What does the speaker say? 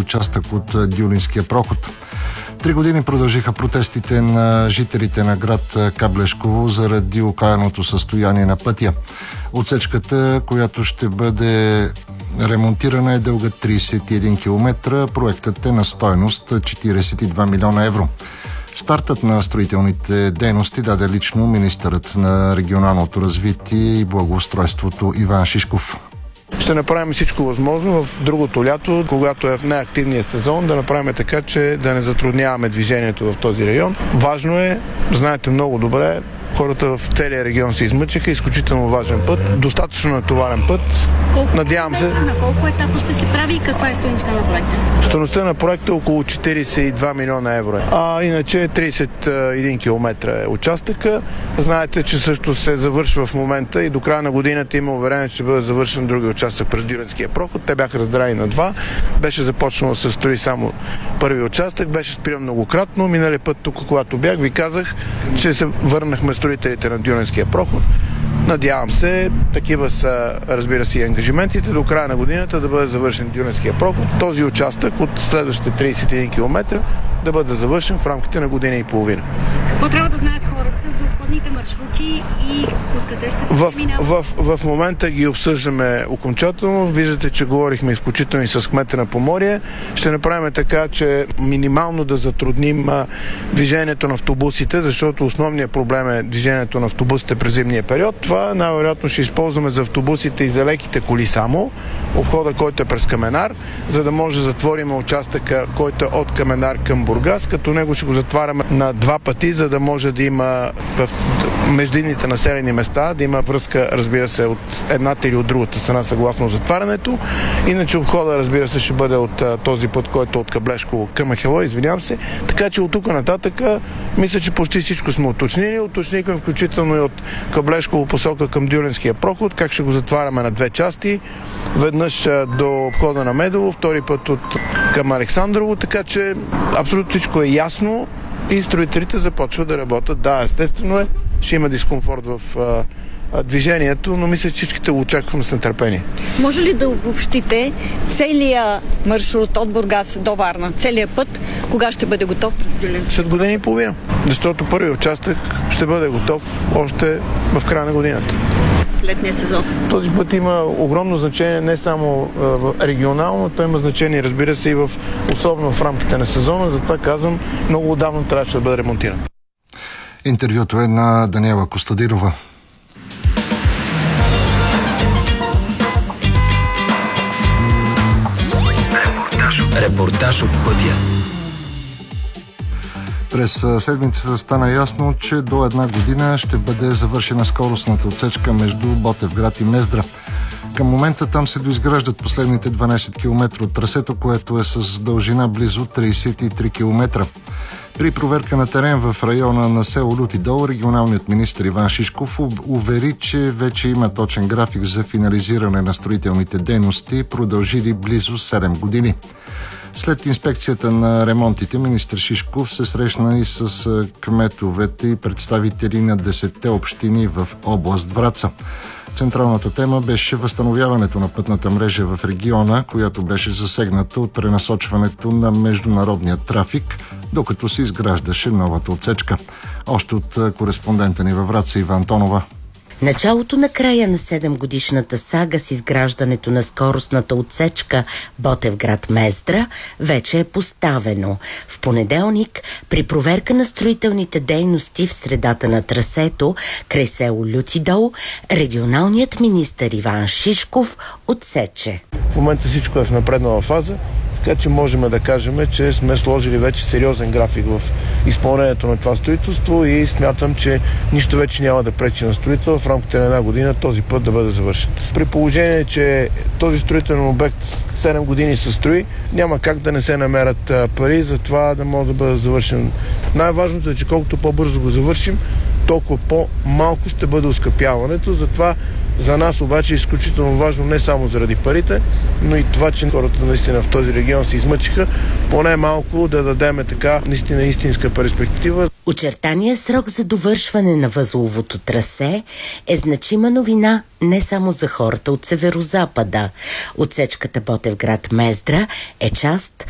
участък от Дюлинския проход. 3 години продължиха протестите на жителите на град Каблешково заради окаяното състояние на пътя. Отсечката, която ще бъде ремонтирана, е дълга 31 км. Проектът е на стойност 42 милиона евро. Стартът на строителните дейности даде лично министърът на регионалното развитие и благоустройството Иван Шишков. Ще направим всичко възможно в другото лято, когато е в неактивния сезон, да направим така, че да не затрудняваме движението в този район. Важно е, знаете много добре, хората в целия регион се измъчиха, изключително важен път, достатъчно натоварен път. Надявам се. На колко етапа ще се прави и каква е стойността на проекта? Стойността на проекта е около 42 милиона евро. А иначе 31 км е участъка. Знаете, че също се завършва в момента и до края на годината има уверение, че ще бъде завършен други участък през Дюринския проход. Те бяха разделени на два. Беше започнало да се строи само първи участък. Беше спиран многократно. Миналия път тук, когато бях, ви казах, че се върнахме строителите на Дюринския проход. Надявам се, такива са, разбира се, и ангажиментите до края на годината да бъде завършен Дюринския проход. Този участък от следващите 31 км да бъде завършен в рамките на година и половина. Какво трябва да знаят хората за обходните маршрути и откъде ще се преминава? В момента ги обсъждаме окончателно. Виждате, че говорихме изключително и с кмета на Поморие. Ще направим така, че минимално да затрудним движението на автобусите, защото основният проблем е движението на автобусите през зимния период. Това най-вероятно ще използваме за автобусите и за леките коли само. Обхода, който е през Каменар, за да може да затворим участъка, който е от Каменар към Бургас, като него ще го затваряме на два пъти, за да може да има в междинните населени места, да има връзка, разбира се, от едната или от другата страна съгласно затварянето. Иначе обхода, разбира се, ще бъде от този път, който е от Каблешково към Ахелой, извинявам се. Така че от тук нататък мисля, че почти всичко сме уточнили. Уточнихме включително и от Каблешково посока към Дюринския проход, как ще го затваряме на две части. Веднъж до обхода на Медово, втори път от към Александрово, така че абсолютно всичко е ясно и строителите започват да работят. Да, естествено е, ще има дискомфорт в движението, но мисля, че всичките го очакваме с нетърпение. Може ли да обобщите целият маршрут от Бургас до Варна, целият път, кога ще бъде готов? След година и половина, защото първият участък ще бъде готов още в края на годината. Летния сезон. Този път има огромно значение не само регионално, той има значение, разбира се, и особено в рамките на сезона, затова казвам, много отдавна трябваше да бъде ремонтиран. Интервюто е на Даниела Костадинова. Репортаж от пътя. През седмицата стана ясно, че до една година ще бъде завършена скоростната отсечка между Ботевград и Мездра. Към момента там се доизграждат последните 12 км от трасето, което е с дължина близо 33 км. При проверка на терен в района на село Люти дол, регионалният министър Иван Шишков увери, че вече има точен график за финализиране на строителните дейности, продължили близо 7 години. След инспекцията на ремонтите, министър Шишков се срещна и с кметовете и представители на 10 общини в област Враца. Централната тема беше възстановяването на пътната мрежа в региона, която беше засегната от пренасочването на международния трафик, докато се изграждаше новата отсечка. Още от кореспондента ни във Враца Ива Антонова. Началото на края на 7-годишната сага с изграждането на скоростната отсечка Ботевград-Мездра вече е поставено. В понеделник, при проверка на строителните дейности в средата на трасето край село Люти дол, регионалният министър Иван Шишков отсече. В момента всичко е в напреднала фаза, така че можем да кажем, че сме сложили вече сериозен график в изпълнението на това строителство и смятам, че нищо вече няма да пречи на строител в рамките на една година този път да бъде завършен. При положение, че този строителен обект 7 години се строи, няма как да не се намерят пари за това да може да бъде завършен. Най-важното е, че колкото по-бързо го завършим, толкова по-малко ще бъде оскъпяването. Затова за нас обаче е изключително важно не само заради парите, но и това, че хората наистина в този регион се измъчиха, поне малко да дадем така наистина истинска перспектива. Очертания срок за довършване на възловото трасе е значима новина не само за хората от северозапада. Отсечката Ботевград-Мездра е част